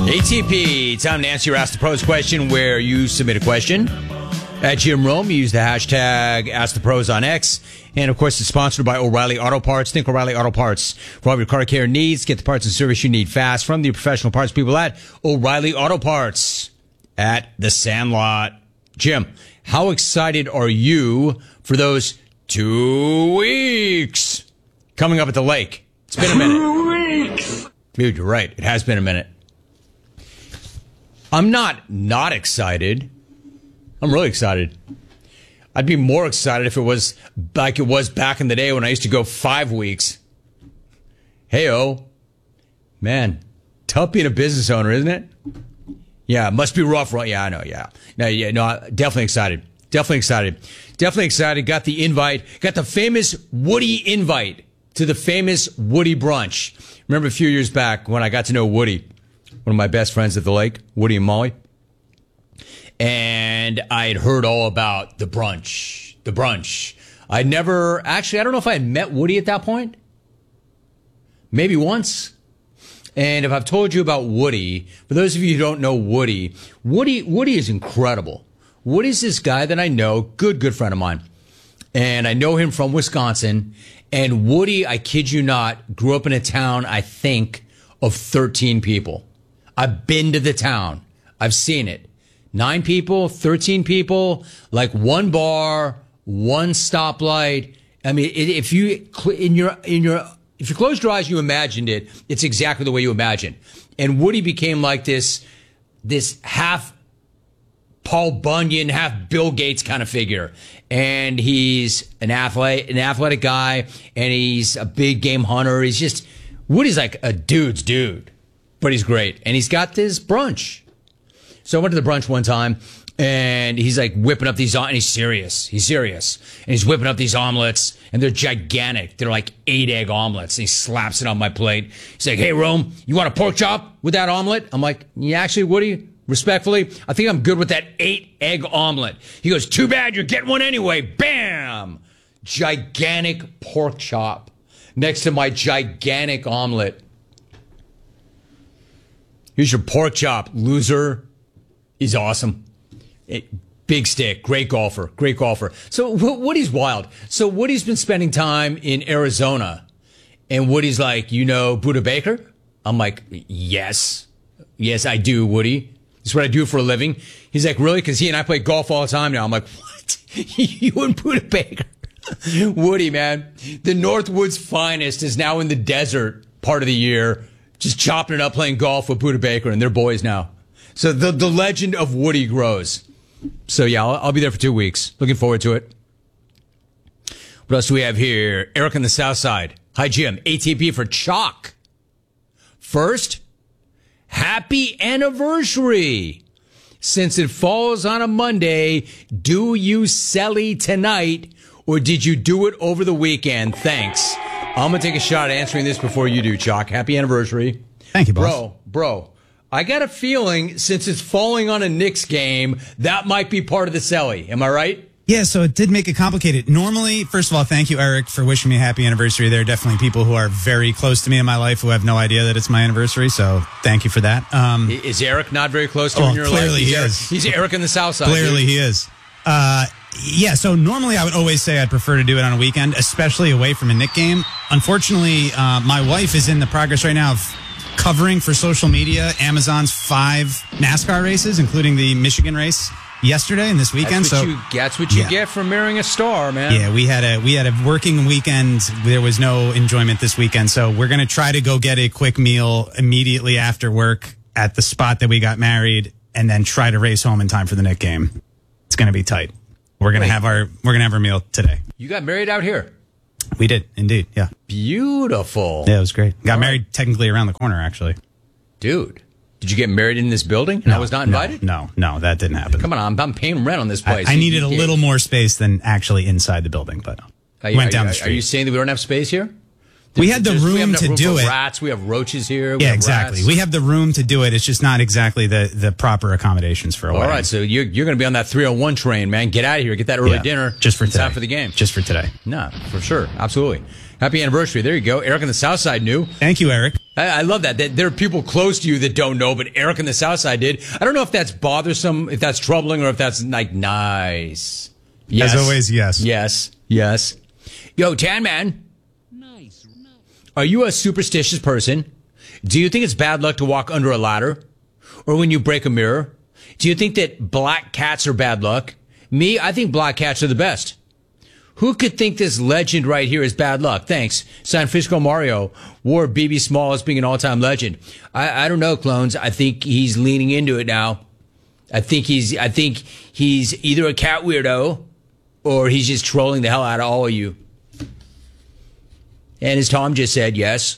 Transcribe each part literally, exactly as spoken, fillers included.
A T P, time to answer your Ask the Pros question where you submit a question. At Jim Rome, you use the hashtag Ask the Pros on X. And, of course, it's sponsored by O'Reilly Auto Parts. Think O'Reilly Auto Parts. For all your car care needs, get the parts and service you need fast from the professional parts people at O'Reilly Auto Parts at the Sandlot. Jim, how excited are you for those two weeks coming up at the lake? It's been a minute. Two weeks. Dude, you're right. It has been a minute. I'm not not excited. I'm really excited. I'd be more excited if it was like it was back in the day when I used to go five weeks. Hey-oh. Man, tough being a business owner, isn't it? Yeah, it must be rough, right? Yeah, I know, yeah. No, yeah, no, definitely excited. Definitely excited. Definitely excited. Got the invite. Got the famous Woody invite to the famous Woody brunch. Remember a few years back when I got to know Woody, one of my best friends at the lake, Woody and Molly. And I had heard all about the brunch, the brunch. I never, actually, I don't know if I had met Woody at that point. Maybe once. And if I've told you about Woody, for those of you who don't know Woody, Woody, Woody is incredible. Woody's this guy that I know, good, good friend of mine. And I know him from Wisconsin. And Woody, I kid you not, grew up in a town, I think, of thirteen people. I've been to the town. I've seen it. Nine people, thirteen people, like one bar, one stoplight. I mean, if you, in your, in your, if you closed your eyes, you imagined it, it's exactly the way you imagine. And Woody became like this, this half Paul Bunyan, half Bill Gates kind of figure. And he's an athlete, an athletic guy, and he's a big game hunter. He's just, Woody's like a dude's dude, but he's great. And he's got this brunch. So I went to the brunch one time, and he's like whipping up these, and he's serious. He's serious. And he's whipping up these omelets, and they're gigantic. They're like eight egg omelets. And he slaps it on my plate. He's like, hey, Rome, you want a pork chop with that omelet? I'm like, yeah, actually, Woody, respectfully, I think I'm good with that eight egg omelet. He goes, too bad, you're getting one anyway. Bam! Gigantic pork chop next to my gigantic omelet. Here's your pork chop, loser. He's awesome. It, big stick. Great golfer. Great golfer. So Woody's wild. So Woody's been spending time in Arizona. And Woody's like, you know Buddha Baker? I'm like, yes. Yes, I do, Woody. This is what I do for a living. He's like, really? Because he and I play golf all the time now. I'm like, what? You and Buddha Baker? Woody, man. The Northwoods finest is now in the desert part of the year, just chopping it up, playing golf with Buddha Baker and their boys now. So the the legend of Woody grows. So, yeah, I'll, I'll be there for two weeks. Looking forward to it. What else do we have here? Eric on the South Side. Hi, Jim. A T P for chalk. First, happy anniversary. Since it falls on a Monday, do you selly tonight, or did you do it over the weekend? Thanks. I'm going to take a shot at answering this before you do, Chalk. Happy anniversary. Thank you, boss. Bro, bro. I got a feeling since it's falling on a Knicks game, that might be part of the celly. Am I right? Yeah, so it did make it complicated. Normally, first of all, thank you, Eric, for wishing me a happy anniversary. There are definitely people who are very close to me in my life who have no idea that it's my anniversary, so thank you for that. Um, is Eric not very close to you well, in your clearly life? He He's is. Eric, he's Eric in the South Side. Clearly dude. he is. Uh, yeah, so normally I would always say I'd prefer to do it on a weekend, especially away from a Knick game. Unfortunately, uh, my wife is in the progress right now of covering for social media Amazon's five NASCAR races, including the Michigan race yesterday and this weekend. That's what so you, that's what you yeah. get for marrying a star, man. Yeah, we had a we had a working weekend. There was no enjoyment this weekend, so we're gonna try to go get a quick meal immediately after work at the spot that we got married, and then try to race home in time for the Knick game. It's gonna be tight. We're gonna Wait. have our we're gonna have our meal today. You got married out here. We did indeed. Yeah, beautiful. Yeah, it was great. Got All married right. technically around the corner, actually. Dude, did you get married in this building? And No, I was not invited? No, no, no, that didn't happen. Come on, I'm, I'm paying rent on this place. I, I needed You a can't- little more space than actually inside the building, but Are you- went are down you- the street. Are you saying that we don't have space here? We had the There's- we room have enough to room do for it. Rats, we have roaches here. We Yeah, have exactly. rats. We have the room to do it. It's just not exactly the, the proper accommodations for a All wedding. right, so you're, you're going to be on that three oh one train, man. Get out of here. Get that early Yeah, dinner. just for It's today. time for the game. Just for today. No, for sure. Absolutely. Happy anniversary. There you go. Eric on the South Side knew. Thank you, Eric. I, I love that. that. There are people close to you that don't know, but Eric in the South Side did. I don't know if that's bothersome, if that's troubling, or if that's like nice. Yes. As always, yes. Yes. Yes. Yo, Tan Man. Nice. Are you a superstitious person? Do you think it's bad luck to walk under a ladder? Or when you break a mirror? Do you think that black cats are bad luck? Me, I think black cats are the best. Who could think this legend right here is bad luck? Thanks. San Francisco Mario wore B B Smalls being an all-time legend. I, I don't know, clones. I think he's leaning into it now. I think he's, I think he's either a cat weirdo or he's just trolling the hell out of all of you. And as Tom just said, yes.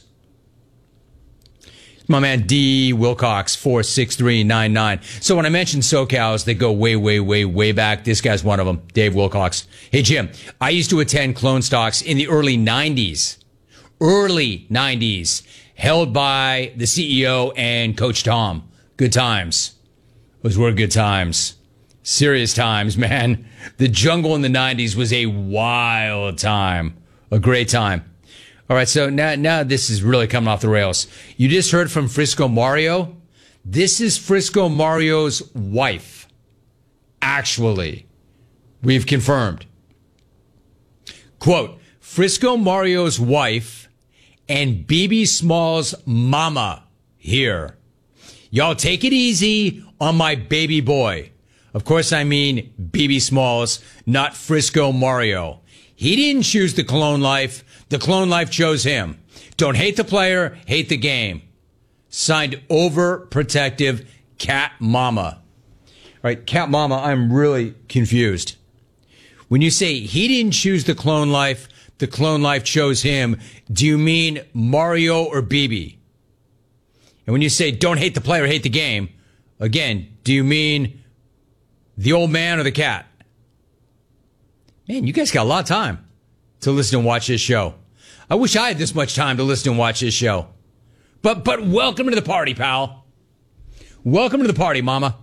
My man D Wilcox, four six three nine nine. So when I mentioned SoCals, they go way, way, way, way back. This guy's one of them, Dave Wilcox. Hey, Jim, I used to attend Clone Stocks in the early nineties. Early nineties. Held by the C E O and Coach Tom. Good times. Those were good times. Serious times, man. The jungle in the nineties was a wild time. A great time. All right, so now now this is really coming off the rails. You just heard from Frisco Mario. This is Frisco Mario's wife. Actually, we've confirmed. Quote, Frisco Mario's wife and B B Smalls' mama here. Y'all take it easy on my baby boy. Of course, I mean B B Smalls, not Frisco Mario. He didn't choose the clone life. The clone life chose him. Don't hate the player, hate the game. Signed overprotective Cat Mama. All right, Cat Mama, I'm really confused. When you say he didn't choose the clone life, the clone life chose him, do you mean Mario or B B? And when you say don't hate the player, hate the game, again, do you mean the old man or the cat? Man, you guys got a lot of time to listen and watch this show. I wish I had this much time to listen and watch this show. But but welcome to the party, pal. Welcome to the party, mama.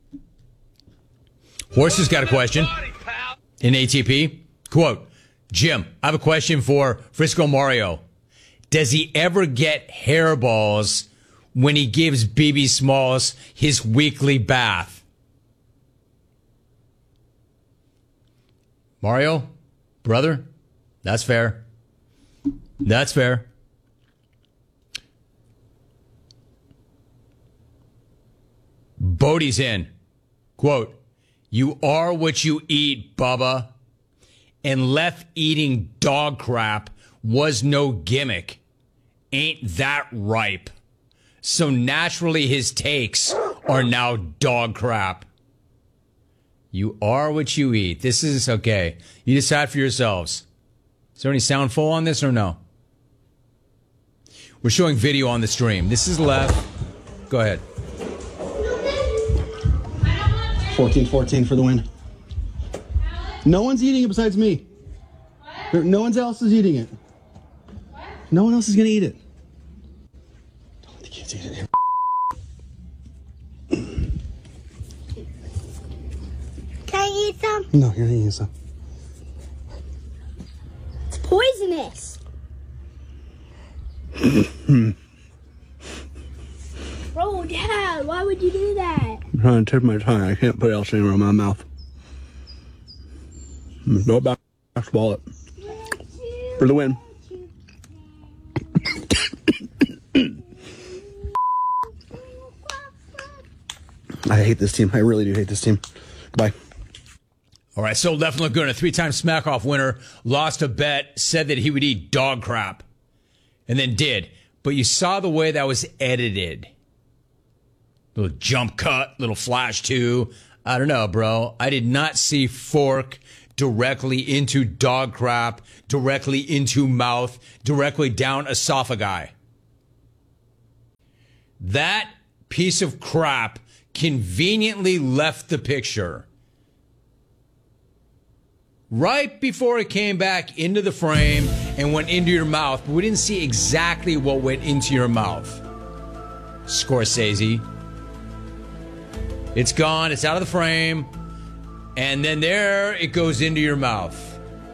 Horse has got a question in A T P. Quote, Jim, I have a question for Frisco Mario. Does he ever get hairballs when he gives B B Smalls his weekly bath? Mario, brother, that's fair. That's fair. Bodie's in. Quote, you are what you eat, Bubba. And left eating dog crap was no gimmick. Ain't that ripe? So naturally his takes are now dog crap. You are what you eat. This is okay. You decide for yourselves. Is there any sound full on this or no? We're showing video on the stream. This is left. Go ahead. fourteen fourteen for the win. No one's eating it besides me. What? No one else is eating it. What? No one else is going to eat it. Don't let the kids eat it. Can I eat some? No, you're not eating some. It's poisonous. Bro, Dad, why would you do that? I'm trying to take my tongue. I can't put else anywhere in my mouth. Go back. Swallow it. For the win. I hate this team. I really do hate this team. Goodbye. All right, so Left Laguna, three-time Smack-Off winner, lost a bet, said that he would eat dog crap, and then did. But you saw the way that was edited. Little jump cut, little flash too. I don't know, bro. I did not see fork directly into dog crap, directly into mouth, directly down esophagi. That piece of crap conveniently left the picture right before it came back into the frame and went into your mouth, but we didn't see exactly what went into your mouth. Scorsese. It's gone, it's out of the frame, and then there it goes into your mouth.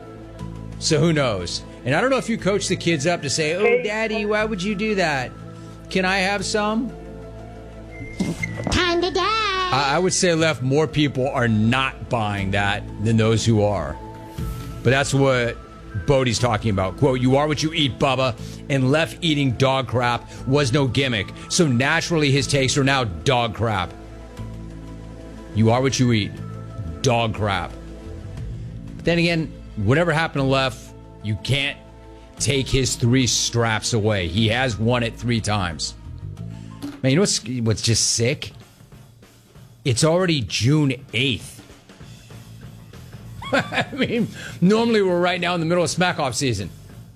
So who knows? And I don't know if you coach the kids up to say, oh, Daddy, why would you do that? Can I have some? Time to die. I, I would say left more people are not buying that than those who are. But that's what Bodie's talking about. Quote, you are what you eat, Bubba. And left eating dog crap was no gimmick. So naturally his takes are now dog crap. You are what you eat. Dog crap. But then again, whatever happened to Left, you can't take his three straps away. He has won it three times. Man, you know what's, what's just sick? It's already June eighth. I mean, normally we're right now in the middle of smack off season.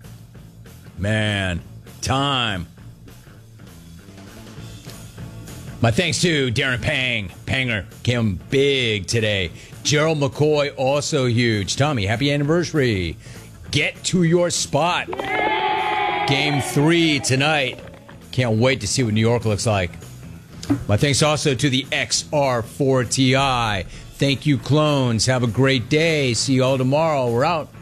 Man, time. My thanks to Darren Pang. Panger came big today. Gerald McCoy also huge. Tommy, happy anniversary. Get to your spot. Game three tonight. Can't wait to see what New York looks like. My thanks also to the X R four T I. Thank you, clones. Have a great day. See you all tomorrow. We're out.